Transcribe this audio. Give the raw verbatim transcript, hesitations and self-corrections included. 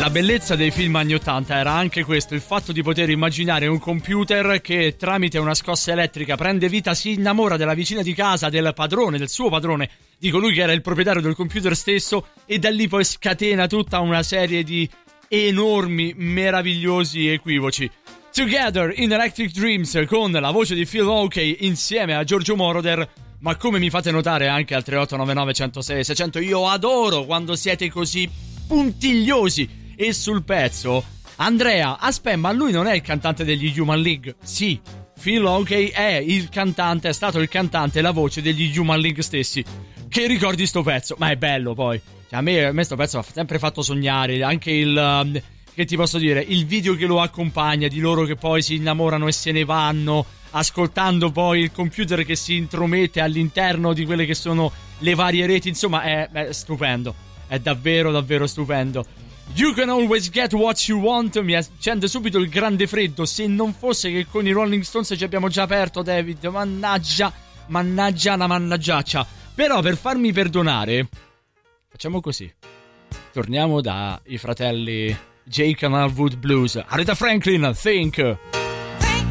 La bellezza dei film anni ottanta era anche questo, il fatto di poter immaginare un computer che tramite una scossa elettrica prende vita, si innamora della vicina di casa, del padrone, del suo padrone, di colui che era il proprietario del computer stesso, e da lì poi scatena tutta una serie di enormi, meravigliosi equivoci. Together in Electric Dreams, con la voce di Phil Oakey insieme a Giorgio Moroder. Ma come mi fate notare anche al tre otto nove nove uno zero sei sei zero zero, io adoro quando siete così puntigliosi e sul pezzo. Andrea, aspetta, ma lui non è il cantante degli Human League? Sì, Phil Oakey è il cantante, è stato il cantante e la voce degli Human League stessi. Che ricordi sto pezzo? Ma è bello poi, cioè, a, me, a me sto pezzo ha sempre fatto sognare. Anche il, um, che ti posso dire, il video che lo accompagna, di loro che poi si innamorano e se ne vanno, ascoltando poi il computer che si intromette all'interno di quelle che sono le varie reti. Insomma è, è stupendo, è davvero davvero stupendo. You can always get what you want. Mi accende subito il grande freddo. Se non fosse che con i Rolling Stones ci abbiamo già aperto, David, mannaggia, mannaggia una mannaggiaccia. Però per farmi perdonare facciamo così, torniamo dai fratelli Jake and Elwood Blues. Aretha Franklin, Think.